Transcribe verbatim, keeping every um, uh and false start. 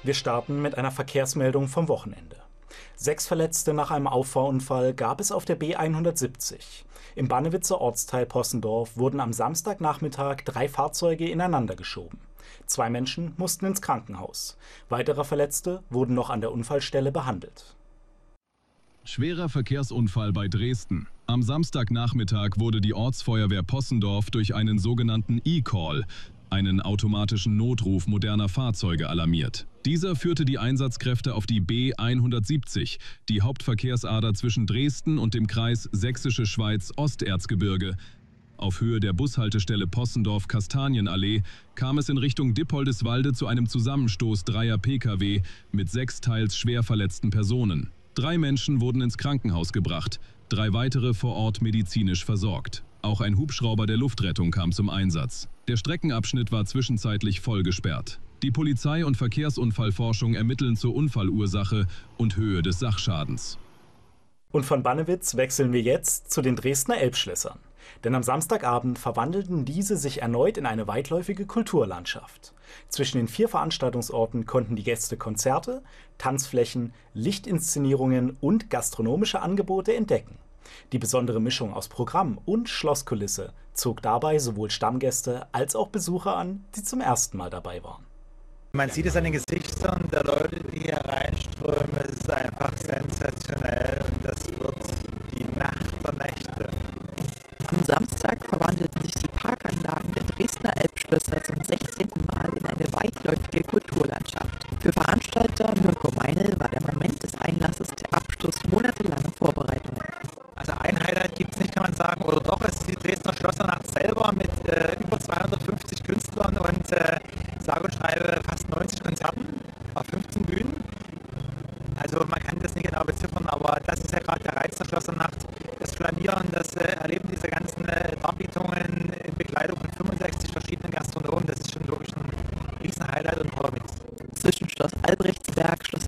Wir starten mit einer Verkehrsmeldung vom Wochenende. Sechs Verletzte nach einem Auffahrunfall gab es auf der B hundertsiebzig. Im Bannewitzer Ortsteil Possendorf wurden am Samstagnachmittag drei Fahrzeuge ineinander geschoben. Zwei Menschen mussten ins Krankenhaus. Weitere Verletzte wurden noch an der Unfallstelle behandelt. Schwerer Verkehrsunfall bei Dresden. Am Samstagnachmittag wurde die Ortsfeuerwehr Possendorf durch einen sogenannten E-Call, einen automatischen Notruf moderner Fahrzeuge, alarmiert. Dieser führte die Einsatzkräfte auf die B hundertsiebzig, die Hauptverkehrsader zwischen Dresden und dem Kreis Sächsische Schweiz-Osterzgebirge. Auf Höhe der Bushaltestelle Possendorf-Kastanienallee kam es in Richtung Dippoldiswalde zu einem Zusammenstoß dreier Pkw mit sechs teils schwer verletzten Personen. Drei Menschen wurden ins Krankenhaus gebracht, drei weitere vor Ort medizinisch versorgt. Auch ein Hubschrauber der Luftrettung kam zum Einsatz. Der Streckenabschnitt war zwischenzeitlich voll gesperrt. Die Polizei und Verkehrsunfallforschung ermitteln zur Unfallursache und Höhe des Sachschadens. Und von Bannewitz wechseln wir jetzt zu den Dresdner Elbschlössern. Denn am Samstagabend verwandelten diese sich erneut in eine weitläufige Kulturlandschaft. Zwischen den vier Veranstaltungsorten konnten die Gäste Konzerte, Tanzflächen, Lichtinszenierungen und gastronomische Angebote entdecken. Die besondere Mischung aus Programm und Schlosskulisse zog dabei sowohl Stammgäste als auch Besucher an, die zum ersten Mal dabei waren. Man sieht es an den Gesichtern der Leute, die hier reinströmen. Es ist einfach sensationell und das wird die Nacht der Nächte. Am Samstag verwandelten sich die Parkanlagen der Dresdner Elbschlösser zum sechzehnten Mal in eine weitläufige Kulturlandschaft. Für Veranstalter Mirko Meinl war der Moment des Einlasses der Abschluss monatelanger Vorbereitungen. Also ein Highlight gibt es nicht, kann man sagen, oder doch, es ist die Dresdner Schlossernacht selber mit äh, über zweihundertfünfzig Künstlern und äh, sage und schreibe fast neunzig Konzerten auf fünfzehn Bühnen. Also man kann das nicht genau beziffern, aber das ist ja gerade der Reiz der Schlossernacht. Das Flanieren, das äh, Erleben dieser ganzen äh, Darbietungen in Begleitung von fünfundsechzig verschiedenen Gastronomen, das ist schon wirklich ein riesen Highlight und toller Mix. Zwischen Schloss Albrechtsberg, Schloss